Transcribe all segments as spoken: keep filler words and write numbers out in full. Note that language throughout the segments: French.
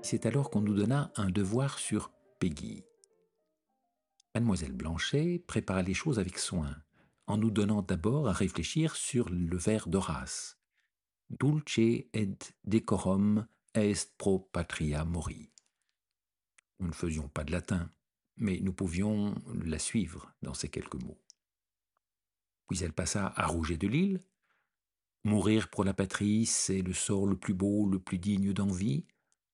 C'est alors qu'on nous donna un devoir sur Peggy. Mademoiselle Blanchet prépara les choses avec soin, en nous donnant d'abord à réfléchir sur le vers d'Horace. Dulce et decorum est pro patria mori. Nous ne faisions pas de latin, mais nous pouvions la suivre dans ces quelques mots. Puis elle passa à Rouget de Lille. Mourir pour la patrie, c'est le sort le plus beau, le plus digne d'envie.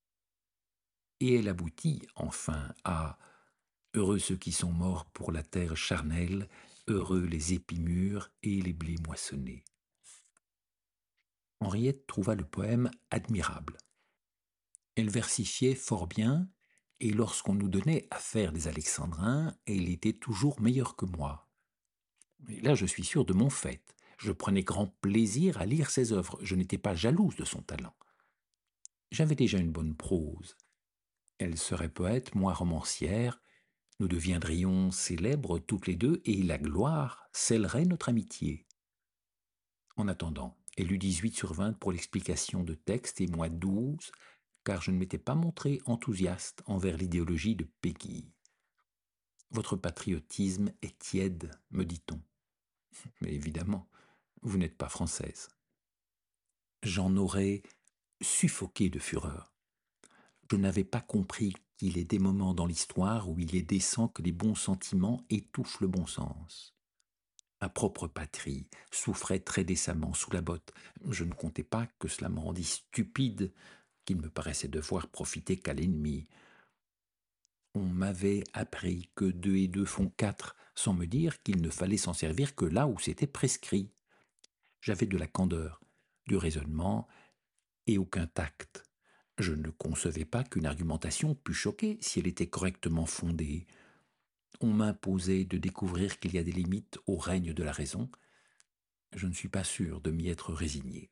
Et elle aboutit enfin à heureux ceux qui sont morts pour la terre charnelle, heureux les épis mûrs et les blés moissonnés. Henriette trouva le poème admirable. Elle versifiait fort bien, et lorsqu'on nous donnait à faire des alexandrins, elle était toujours meilleure que moi. Et là, je suis sûr de mon fait. Je prenais grand plaisir à lire ses œuvres. Je n'étais pas jalouse de son talent. J'avais déjà une bonne prose. Elle serait poète, moi romancière. Nous deviendrions célèbres toutes les deux, et la gloire scellerait notre amitié. En attendant, elle eut dix-huit sur vingt pour l'explication de texte et moi douze, car je ne m'étais pas montré enthousiaste envers l'idéologie de Peggy. Votre patriotisme est tiède, me dit-on. Mais évidemment, vous n'êtes pas française. J'en aurais suffoqué de fureur. Je n'avais pas compris qu'il est des moments dans l'histoire où il est décent que les bons sentiments étouffent le bon sens. Ma propre patrie souffrait très décemment sous la botte. Je ne comptais pas que cela me rendît stupide, qu'il me paraissait devoir profiter qu'à l'ennemi. On m'avait appris que deux et deux font quatre, sans me dire qu'il ne fallait s'en servir que là où c'était prescrit. J'avais de la candeur, du raisonnement et aucun tact. Je ne concevais pas qu'une argumentation pût choquer si elle était correctement fondée. On m'imposait de découvrir qu'il y a des limites au règne de la raison. Je ne suis pas sûr de m'y être résigné.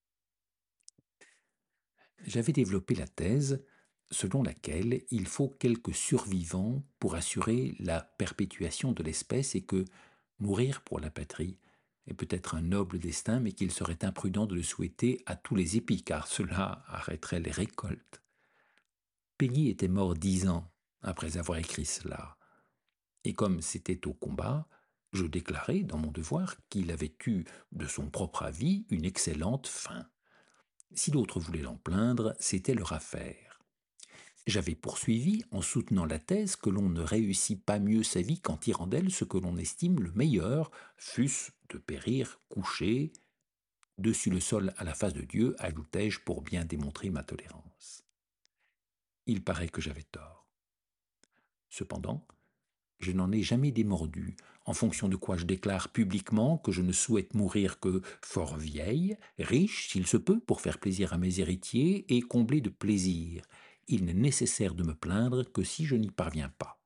J'avais développé la thèse selon laquelle il faut quelques survivants pour assurer la perpétuation de l'espèce et que mourir pour la patrie est peut-être un noble destin, mais qu'il serait imprudent de le souhaiter à tous les épis, car cela arrêterait les récoltes. Peggy était mort dix ans après avoir écrit cela, et comme c'était au combat, je déclarai dans mon devoir qu'il avait eu, de son propre avis, une excellente fin. Si d'autres voulaient l'en plaindre, c'était leur affaire. J'avais poursuivi en soutenant la thèse que l'on ne réussit pas mieux sa vie qu'en tirant d'elle ce que l'on estime le meilleur, fût-ce de périr couché dessus le sol à la face de Dieu, ajoutai-je pour bien démontrer ma tolérance. Il paraît que j'avais tort. Cependant, je n'en ai jamais démordu, en fonction de quoi je déclare publiquement que je ne souhaite mourir que fort vieille, riche, s'il se peut, pour faire plaisir à mes héritiers et combler de plaisir. Il n'est nécessaire de me plaindre que si je n'y parviens pas.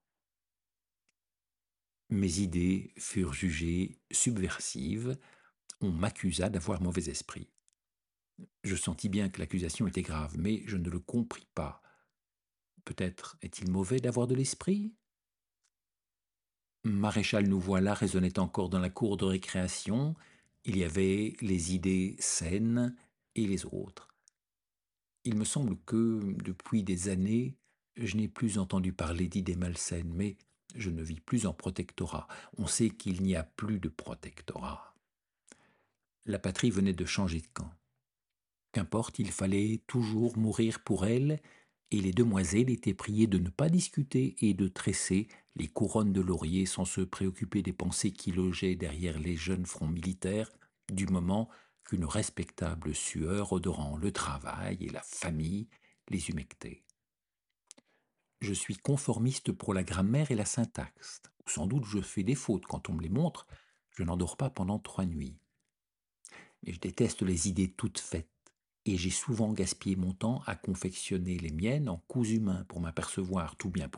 Mes idées furent jugées subversives. On m'accusa d'avoir mauvais esprit. Je sentis bien que l'accusation était grave, mais je ne le compris pas. Peut-être est-il mauvais d'avoir de l'esprit ? Maréchal nous voilà résonnait encore dans la cour de récréation. Il y avait les idées saines et les autres. Il me semble que, depuis des années, je n'ai plus entendu parler d'idées malsaines, mais je ne vis plus en protectorat. On sait qu'il n'y a plus de protectorat. La patrie venait de changer de camp. Qu'importe, il fallait toujours mourir pour elle, et les demoiselles étaient priées de ne pas discuter et de tresser les couronnes de laurier sans se préoccuper des pensées qui logeaient derrière les jeunes fronts militaires, du moment qu'une respectable sueur odorant le travail et la famille les humectait. Je suis conformiste pour la grammaire et la syntaxe. Sans doute je fais des fautes quand on me les montre, je n'en dors pas pendant trois nuits. Mais je déteste les idées toutes faites. Et j'ai souvent gaspillé mon temps à confectionner les miennes en cousu main pour m'apercevoir tout bien